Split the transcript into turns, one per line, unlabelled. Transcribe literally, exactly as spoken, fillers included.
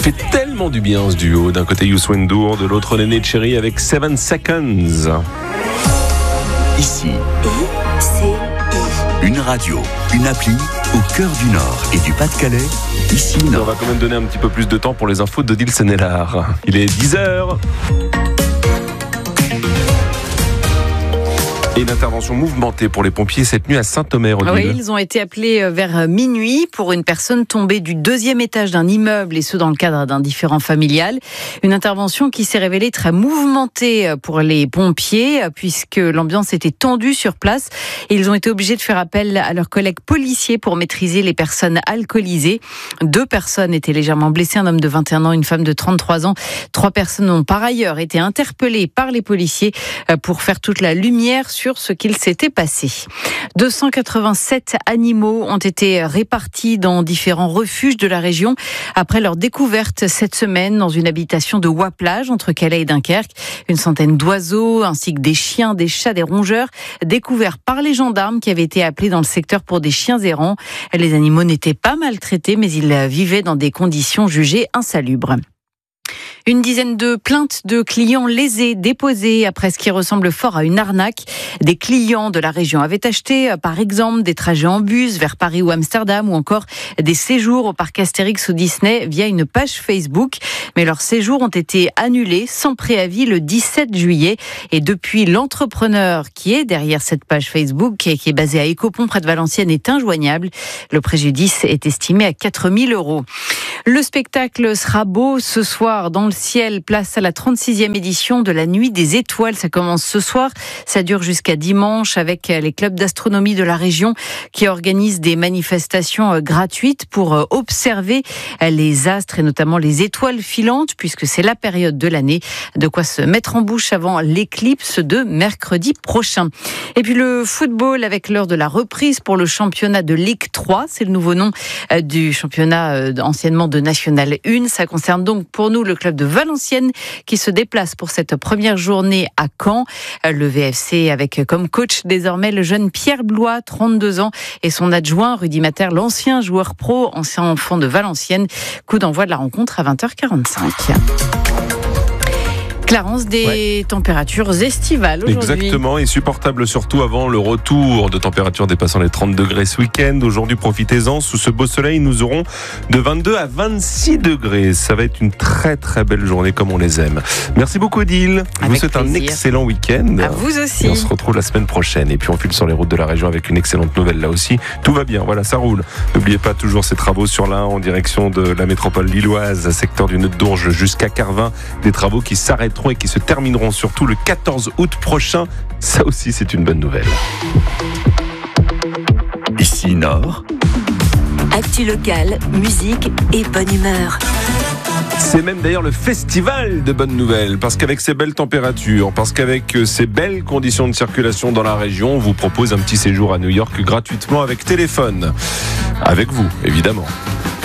fait tellement du bien ce duo. D'un côté Youssou N'Dour, de l'autre Néné Cherry avec Seven Seconds.
Ici, une radio, une appli au cœur du Nord et du Pas-de-Calais. Ici, Nord.
On va quand même donner un petit peu plus de temps pour les infos de Dil Senelard. Il est dix heures. Et une intervention mouvementée pour les pompiers cette nuit à Saint-Omer.
Oui, ils ont été appelés vers minuit pour une personne tombée du deuxième étage d'un immeuble, et ce dans le cadre d'un différend familial. Une intervention qui s'est révélée très mouvementée pour les pompiers puisque l'ambiance était tendue sur place. Et ils ont été obligés de faire appel à leurs collègues policiers pour maîtriser les personnes alcoolisées. Deux personnes étaient légèrement blessées, un homme de vingt et un ans, une femme de trente-trois ans. Trois personnes ont par ailleurs été interpellées par les policiers pour faire toute la lumière sur ce qu'il s'était passé. deux cent quatre-vingt-sept animaux ont été répartis dans différents refuges de la région après leur découverte cette semaine dans une habitation de Ouaplage entre Calais et Dunkerque. Une centaine d'oiseaux ainsi que des chiens, des chats, des rongeurs découverts par les gendarmes qui avaient été appelés dans le secteur pour des chiens errants. Les animaux n'étaient pas maltraités mais ils vivaient dans des conditions jugées insalubres. Une dizaine de plaintes de clients lésés déposées après ce qui ressemble fort à une arnaque. Des clients de la région avaient acheté, par exemple, des trajets en bus vers Paris ou Amsterdam ou encore des séjours au parc Astérix ou Disney via une page Facebook. Mais leurs séjours ont été annulés sans préavis le dix-sept juillet. Et depuis, l'entrepreneur qui est derrière cette page Facebook et qui est basé à Écopont près de Valenciennes est injoignable. Le préjudice est estimé à quatre mille euros. Le spectacle sera beau ce soir dans le ciel. Place à la trente-sixième édition de la Nuit des Étoiles. Ça commence ce soir. Ça dure jusqu'à dimanche avec les clubs d'astronomie de la région qui organisent des manifestations gratuites pour observer les astres et notamment les étoiles filantes puisque c'est la période de l'année. De quoi se mettre en bouche avant l'éclipse de mercredi prochain. Et puis le football avec l'heure de la reprise pour le championnat de Ligue trois. C'est le nouveau nom du championnat anciennement de National un. Ça concerne donc pour nous le club de Valenciennes qui se déplace pour cette première journée à Caen. Le V F C avec comme coach désormais le jeune Pierre Blois, trente-deux ans, et son adjoint Rudy Mater, l'ancien joueur pro, ancien enfant de Valenciennes. Coup d'envoi de la rencontre à vingt heures quarante-cinq. Clarence, des ouais. températures estivales aujourd'hui.
Exactement, et supportable surtout avant le retour de températures dépassant les trente degrés ce week-end. Aujourd'hui, profitez-en, sous ce beau soleil, nous aurons de vingt-deux à vingt-six degrés. Ça va être une très très belle journée comme on les aime. Merci beaucoup Odile. Je vous souhaite un excellent week-end.
À vous aussi.
Et on se retrouve la semaine prochaine. Et puis on file sur les routes de la région avec une excellente nouvelle là aussi. Tout va bien, voilà, ça roule. N'oubliez pas toujours ces travaux sur l'Ain en direction de la métropole lilloise, secteur du Nœud d'Ourge jusqu'à Carvin. Des travaux qui s'arrêtent et qui se termineront surtout le quatorze août prochain. Ça aussi, c'est une bonne nouvelle.
Ici Nord.
Actu locale, musique et bonne humeur.
C'est même d'ailleurs le festival de bonnes nouvelles, parce qu'avec ces belles températures, parce qu'avec ces belles conditions de circulation dans la région, on vous propose un petit séjour à New York gratuitement avec téléphone. Avec vous, évidemment.